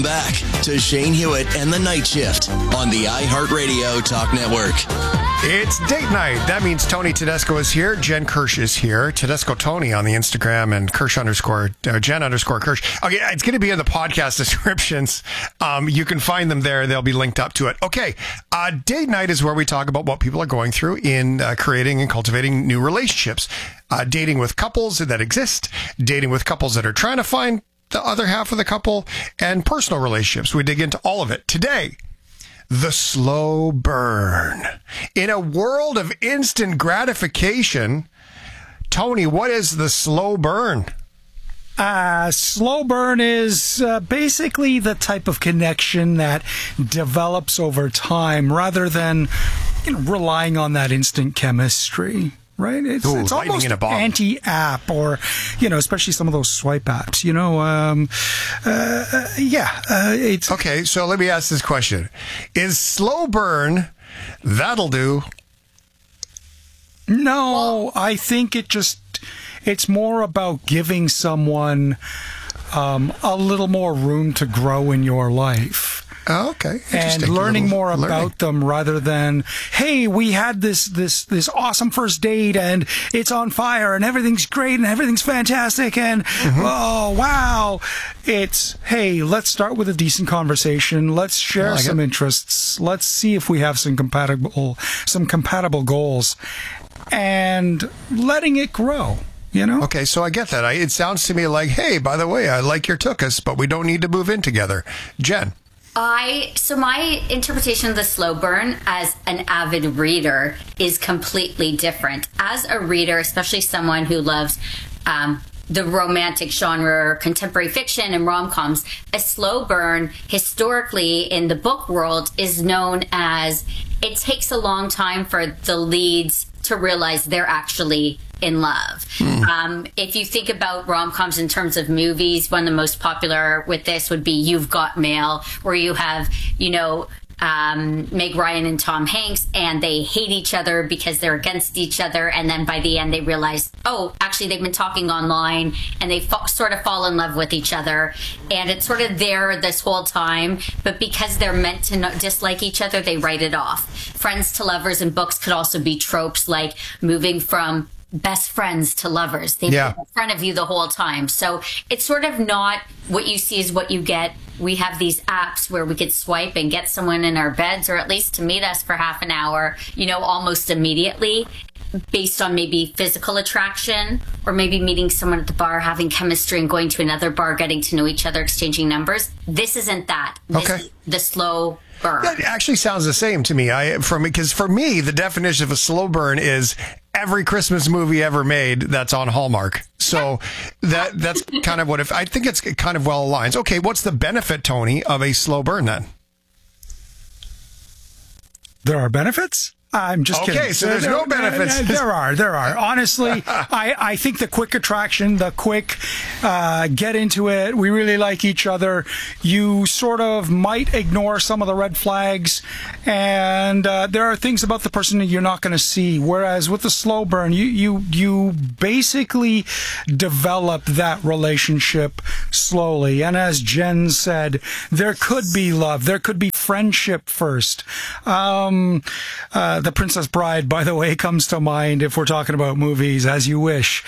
Back to Shane Hewitt and the Night Shift on the iHeartRadio Talk Network. It's date night. That means Tony Tedesco is here. Jen Kirsch is here. Tedesco Tony on the Instagram and Jen_Kirsch. Okay, it's going to be in the podcast descriptions. You can find them there. They'll be linked up to it. Okay, date night is where we talk about what people are going through in creating and cultivating new relationships. Dating with couples that exist, dating with couples that are trying to find the other half of the couple, and personal relationships. We dig into all of it today. The slow burn. In a world of instant gratification, Tony, what is the slow burn? Slow burn is basically the type of connection that develops over time rather than relying on that instant chemistry. Right? It's almost anti-app or, especially some of those swipe apps, it's... Okay, so let me ask this question. Is slow burn, that'll do? No, I think it's more about giving someone a little more room to grow in your life. Oh, okay. And learning more about them rather than, hey, we had this awesome first date and it's on fire and everything's great and everything's fantastic and oh wow. It's, hey, let's start with a decent conversation. Let's share some interests. Let's see if we have some compatible goals and letting it grow. Okay, so I get that. It sounds to me like, hey, by the way, I like your tuchus, but we don't need to move in together. Jen. So my interpretation of the slow burn as an avid reader is completely different. As a reader, especially someone who loves the romantic genre, contemporary fiction, and rom-coms, a slow burn historically in the book world is known as it takes a long time for the leads to realize they're actually in love. If you think about rom-coms in terms of movies, one of the most popular with this would be You've Got Mail, where you have, Meg Ryan and Tom Hanks, and they hate each other because they're against each other. And then by the end, they realize, oh, actually, they've been talking online, and they sort of fall in love with each other. And it's sort of there this whole time. But because they're meant to dislike each other, they write it off. Friends to lovers in books could also be tropes like moving from best friends to lovers. They've been in front of you the whole time. So it's sort of not what you see is what you get. We have these apps where we could swipe and get someone in our beds, or at least to meet us for half an hour, almost immediately, based on maybe physical attraction, or maybe meeting someone at the bar, having chemistry, and going to another bar, getting to know each other, exchanging numbers. This isn't that. This is the slow burn. That actually sounds the same to me. Because for me, the definition of a slow burn is every Christmas movie ever made that's on Hallmark. So that's kind of I think it's kind of well aligned. Okay, what's the benefit, Tony, of a slow burn then? There are benefits? I'm just kidding. Okay, so there's no benefits. There are. Honestly, I think the quick attraction, the quick get into it, we really like each other. You sort of might ignore some of the red flags, and there are things about the person that you're not going to see. Whereas with the slow burn, you basically develop that relationship slowly. And as Jen said, there could be love. There could be friendship first. The Princess Bride, by the way, comes to mind if we're talking about movies, As You Wish.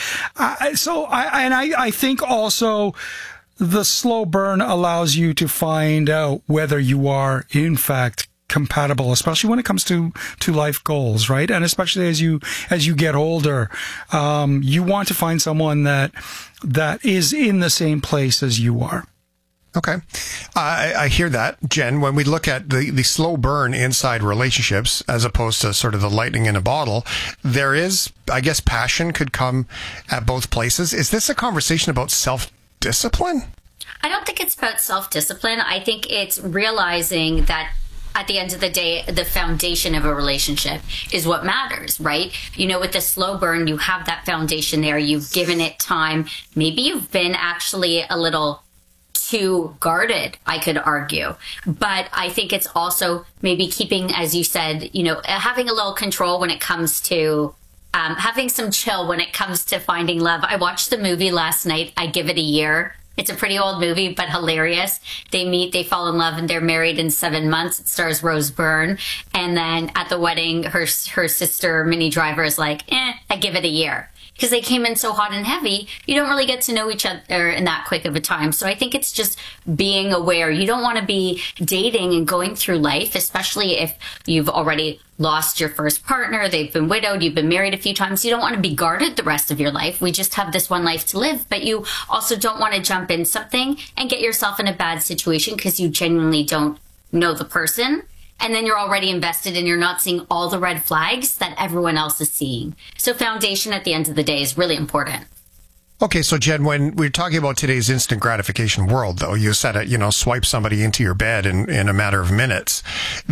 I think also the slow burn allows you to find out whether you are, in fact, compatible, especially when it comes to life goals, right? And especially as you get older, you want to find someone that is in the same place as you are. Okay. I hear that, Jen. When we look at the slow burn inside relationships, as opposed to sort of the lightning in a bottle, there is, I guess, passion could come at both places. Is this a conversation about self-discipline? I don't think it's about self-discipline. I think it's realizing that at the end of the day, the foundation of a relationship is what matters, right? With the slow burn, you have that foundation there. You've given it time. Maybe you've been actually a little too guarded, I could argue. But I think it's also maybe keeping, as you said, having a little control when it comes to having some chill when it comes to finding love. I watched the movie last night. I give it a year. It's a pretty old movie, but hilarious. They meet, they fall in love, and they're married in 7 months. It stars Rose Byrne. And then at the wedding, her sister, Minnie Driver, is like, I give it a year. Because they came in so hot and heavy, you don't really get to know each other in that quick of a time. So I think it's just being aware. You don't want to be dating and going through life, especially if you've already lost your first partner, they've been widowed, you've been married a few times. You don't want to be guarded the rest of your life. We just have this one life to live. But you also don't want to jump in something and get yourself in a bad situation because you genuinely don't know the person. And then you're already invested and you're not seeing all the red flags that everyone else is seeing. So foundation at the end of the day is really important. Okay, so Jen, when we're talking about today's instant gratification world, though, you said it, swipe somebody into your bed in a matter of minutes.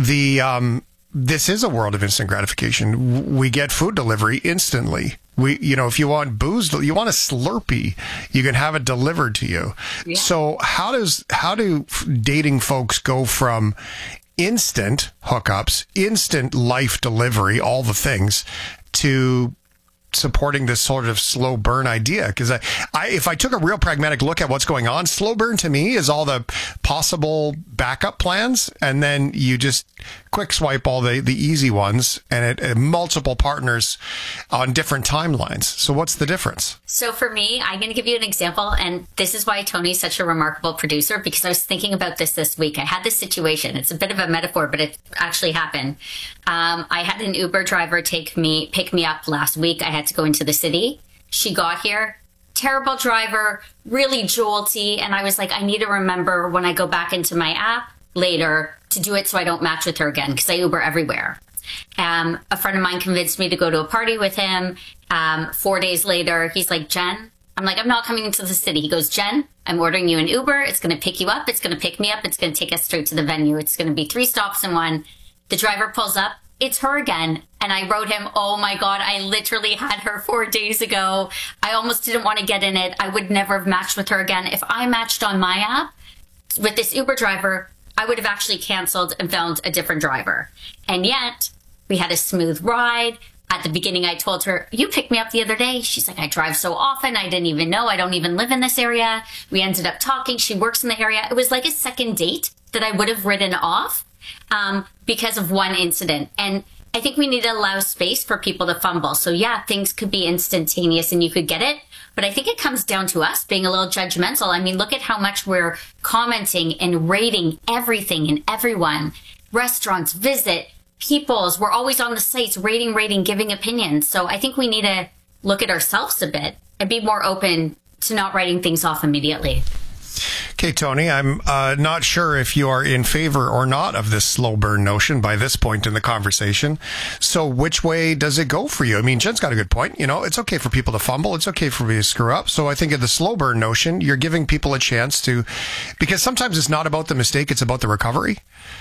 This is a world of instant gratification. We get food delivery instantly. If you want booze, you want a Slurpee, you can have it delivered to you. Yeah. So how do dating folks go from instant hookups, instant life delivery, all the things, to supporting this sort of slow burn idea? Because if I took a real pragmatic look at what's going on, slow burn to me is all the possible backup plans, and then you just quick swipe all the easy ones, and multiple partners on different timelines. So what's the difference? So for me, I'm going to give you an example, and this is why Tony's such a remarkable producer, because I was thinking about this week. I had this situation. It's a bit of a metaphor, but it actually happened. I had an Uber driver pick me up last week. I had to go into the city. She got here. Terrible driver, really jolty. And I was like, I need to remember when I go back into my app later to do it so I don't match with her again, because I Uber everywhere. A friend of mine convinced me to go to a party with him. 4 days later, he's like, Jen, I'm like, I'm not coming into the city. He goes, Jen, I'm ordering you an Uber. It's going to pick you up. It's going to pick me up. It's going to take us straight to the venue. It's going to be 3 stops in one. The driver pulls up. It's her again. And I wrote him, oh my God, I literally had her 4 days ago. I almost didn't want to get in it. I would never have matched with her again. If I matched on my app with this Uber driver, I would have actually canceled and found a different driver. And yet we had a smooth ride. At the beginning, I told her, you picked me up the other day. She's like, I drive so often. I didn't even know. I don't even live in this area. We ended up talking. She works in the area. It was like a second date that I would have written off because of one incident. And I think we need to allow space for people to fumble. So yeah, things could be instantaneous and you could get it. But I think it comes down to us being a little judgmental. I mean, look at how much we're commenting and rating everything and everyone. Restaurants, visit, people's. We're always on the sites, rating, giving opinions. So I think we need to look at ourselves a bit and be more open to not writing things off immediately. Okay, Tony, I'm not sure if you are in favor or not of this slow burn notion by this point in the conversation. So which way does it go for you? I mean, Jen's got a good point. It's okay for people to fumble. It's okay for me to screw up. So I think of the slow burn notion, you're giving people a chance to, because sometimes it's not about the mistake, it's about the recovery.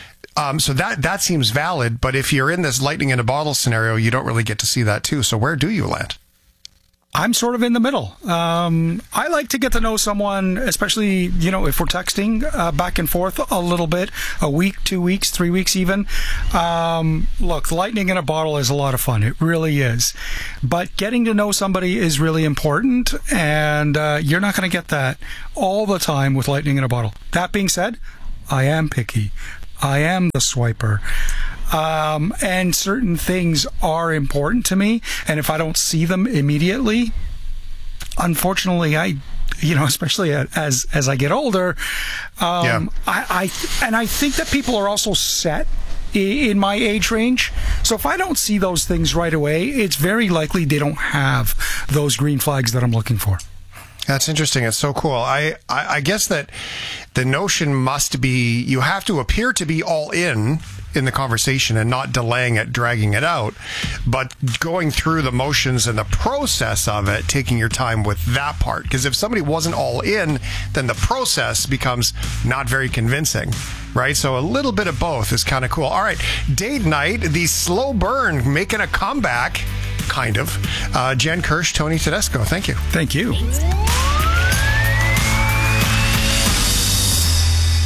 So that seems valid. But if you're in this lightning in a bottle scenario, you don't really get to see that too. So where do you land? I'm sort of in the middle. I like to get to know someone, especially, if we're texting back and forth a little bit, a week, 2 weeks, 3 weeks even. Look, lightning in a bottle is a lot of fun. It really is. But getting to know somebody is really important, and you're not going to get that all the time with lightning in a bottle. That being said, I am picky. I am the swiper. And certain things are important to me. And if I don't see them immediately, unfortunately, especially as I get older, I think that people are also set in my age range. So if I don't see those things right away, it's very likely they don't have those green flags that I'm looking for. That's interesting. It's so cool. I guess that the notion must be you have to appear to be all in the conversation and not delaying it, dragging it out, but going through the motions and the process of it, taking your time with that part. Because if somebody wasn't all in, then the process becomes not very convincing, right? So a little bit of both is kind of cool. All right, date night, the slow burn making a comeback, kind of. Jen Kirsch, Tony Tedesco, thank you. Thank you.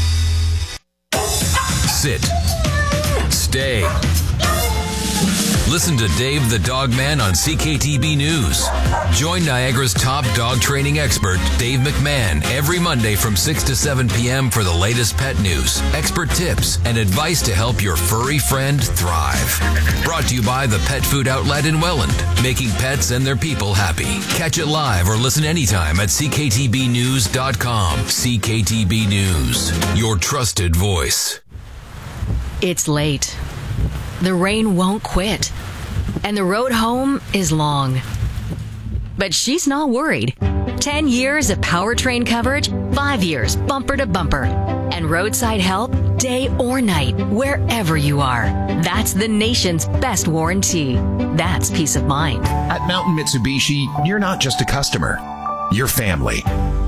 Sit. Stay. Listen to Dave the Dog Man on CKTB News. Join Niagara's top dog training expert, Dave McMahon, every Monday from 6 to 7 p.m. for the latest pet news, expert tips, and advice to help your furry friend thrive. Brought to you by the Pet Food Outlet in Welland, making pets and their people happy. Catch it live or listen anytime at CKTBnews.com. CKTB News, your trusted voice. It's late. The rain won't quit. And the road home is long. But she's not worried. 10 years of powertrain coverage, 5 years bumper to bumper. And roadside help day or night, wherever you are. That's the nation's best warranty. That's peace of mind. At Mountain Mitsubishi, you're not just a customer. You're family.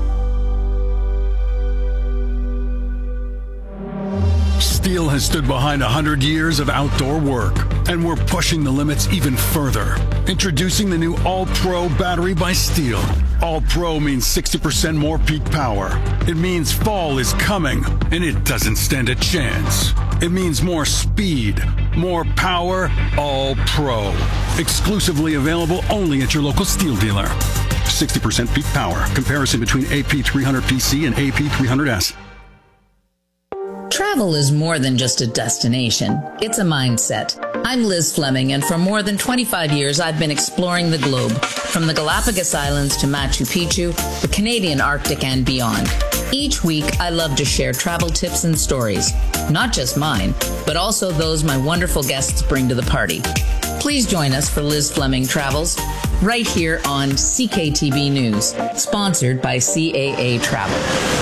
Steel has stood behind 100 years of outdoor work, and we're pushing the limits even further. Introducing the new All-Pro battery by Steel. All-Pro means 60% more peak power. It means fall is coming, and it doesn't stand a chance. It means more speed, more power, All-Pro. Exclusively available only at your local Steel dealer. 60% peak power. Comparison between AP300PC and AP300S. Travel is more than just a destination. It's a mindset. I'm Liz Fleming, and for more than 25 years, I've been exploring the globe, from the Galapagos Islands to Machu Picchu, the Canadian Arctic, and beyond. Each week, I love to share travel tips and stories, not just mine, but also those my wonderful guests bring to the party. Please join us for Liz Fleming Travels, right here on CKTB News, sponsored by CAA Travel.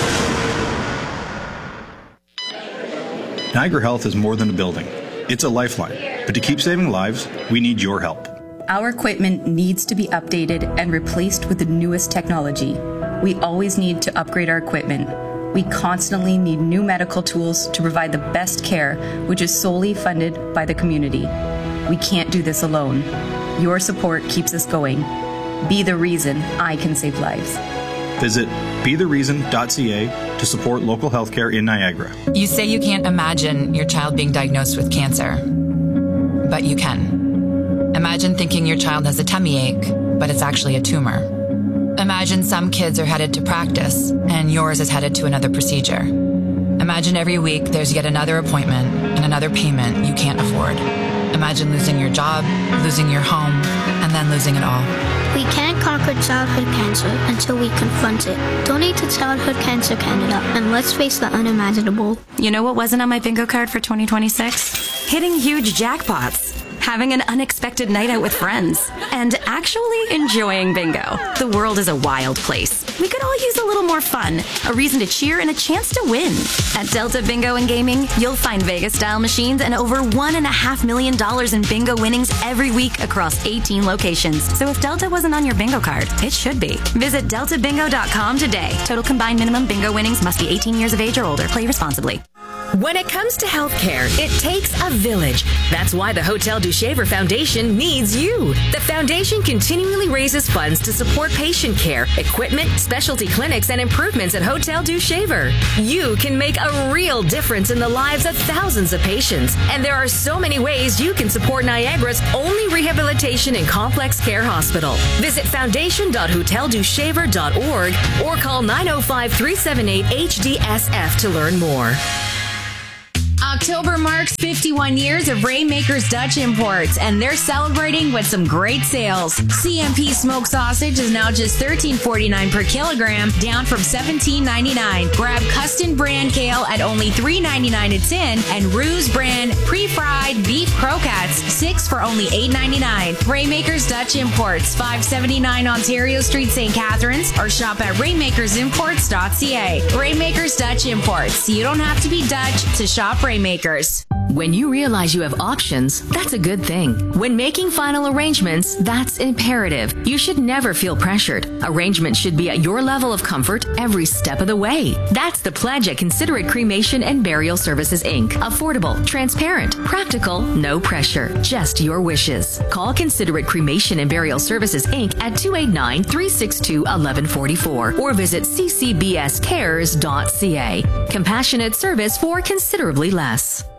Niagara Health is more than a building. It's a lifeline. But to keep saving lives, we need your help. Our equipment needs to be updated and replaced with the newest technology. We always need to upgrade our equipment. We constantly need new medical tools to provide the best care, which is solely funded by the community. We can't do this alone. Your support keeps us going. Be the reason I can save lives. Visit bethereason.ca to support local healthcare in Niagara. You say you can't imagine your child being diagnosed with cancer, but you can. Imagine thinking your child has a tummy ache, but it's actually a tumor. Imagine some kids are headed to practice and yours is headed to another procedure. Imagine every week there's yet another appointment and another payment you can't afford. Imagine losing your job, losing your home, and then losing it all. We can't conquer childhood cancer until we confront it. Donate to Childhood Cancer Canada and let's face the unimaginable. You know what wasn't on my bingo card for 2026? Hitting huge jackpots, having an unexpected night out with friends, and actually enjoying bingo. The world is a wild place. We could all use a little more fun, a reason to cheer, and a chance to win. At Delta Bingo and Gaming, you'll find Vegas-style machines and over $1.5 million in bingo winnings every week across 18 locations. So if Delta wasn't on your bingo card, it should be. Visit deltabingo.com today. Total combined minimum bingo winnings must be 18 years of age or older. Play responsibly. When it comes to healthcare, it takes a village. That's why the Hotel du Shaver Foundation needs you. The foundation continually raises funds to support patient care, equipment, specialty clinics, and improvements at Hotel du Shaver. You can make a real difference in the lives of thousands of patients. And there are so many ways you can support Niagara's only rehabilitation and complex care hospital. Visit foundation.hoteldushaver.org or call 905-378-HDSF to learn more. October marks 51 years of Rainmakers Dutch Imports, and they're celebrating with some great sales. CMP smoked sausage is now just $13.49 per kilogram, down from $17.99. Grab Custom brand kale at only $3.99 a tin, and Ruse brand pre-fried beef croquettes, 6 for only $8.99. Rainmakers Dutch Imports, 579 Ontario Street, St. Catharines, or shop at rainmakersimports.ca. Rainmakers Dutch Imports. You don't have to be Dutch to shop Rainmakers. When you realize you have options, that's a good thing. When making final arrangements, that's imperative. You should never feel pressured. Arrangements should be at your level of comfort every step of the way. That's the pledge at Considerate Cremation and Burial Services, Inc. Affordable, transparent, practical, no pressure, just your wishes. Call Considerate Cremation and Burial Services, Inc. at 289-362-1144 or visit ccbscares.ca. Compassionate service for considerably less.